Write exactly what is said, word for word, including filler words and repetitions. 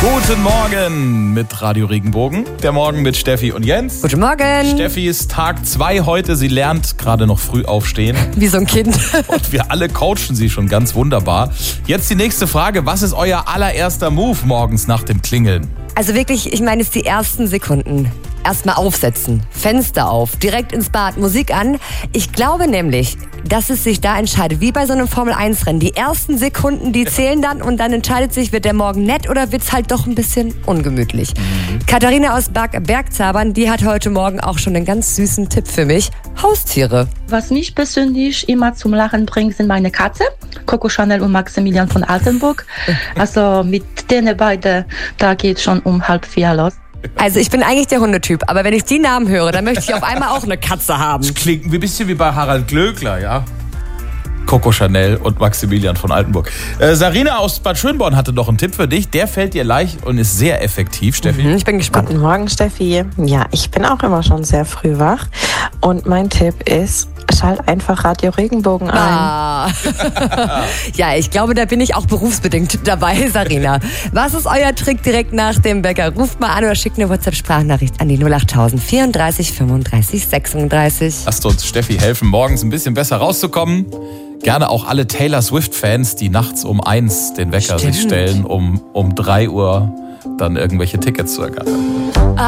Guten Morgen mit Radio Regenbogen. Der Morgen mit Steffi und Jens. Guten Morgen. Steffi ist Tag zwei heute. Sie lernt gerade noch früh aufstehen. Wie so ein Kind. Und wir alle coachen sie schon ganz wunderbar. Jetzt die nächste Frage. Was ist euer allererster Move morgens nach dem Klingeln? Also wirklich, ich meine, es die ersten Sekunden. Erstmal aufsetzen, Fenster auf, direkt ins Bad, Musik an. Ich glaube nämlich, dass es sich da entscheidet, wie bei so einem Formel eins Rennen. Die ersten Sekunden, die zählen dann und dann entscheidet sich, wird der Morgen nett oder wird es halt doch ein bisschen ungemütlich. Mhm. Katharina aus Berg- Bergzabern, die hat heute Morgen auch schon einen ganz süßen Tipp für mich. Haustiere. Was mich persönlich immer zum Lachen bringt, sind meine Katze, Coco Chanel und Maximilian von Altenburg. Also mit denen beide, da geht schon um halb vier los. Also ich bin eigentlich der Hundetyp, aber wenn ich die Namen höre, dann möchte ich auf einmal auch eine Katze haben. Das klingt ein bisschen wie bei Harald Glöckler, ja? Coco Chanel und Maximilian von Altenburg. Äh, Sarina aus Bad Schönborn hatte noch einen Tipp für dich. Der fällt dir leicht und ist sehr effektiv, Steffi. Mhm, ich bin gespannt. Guten Morgen, Steffi. Ja, ich bin auch immer schon sehr früh wach. Und mein Tipp ist, schalt einfach Radio Regenbogen ein. Ah. Ja, ich glaube, da bin ich auch berufsbedingt dabei, Sarina. Was ist euer Trick direkt nach dem Bäcker? Ruft mal an oder schickt eine WhatsApp-Sprachnachricht an die null acht null null vierunddreißig fünfunddreißig sechsunddreißig. Lasst uns Steffi helfen, morgens ein bisschen besser rauszukommen. Gerne auch alle Taylor Swift-Fans, die nachts um eins den Wecker Stimmt. sich stellen, um um drei Uhr dann irgendwelche Tickets zu ergattern.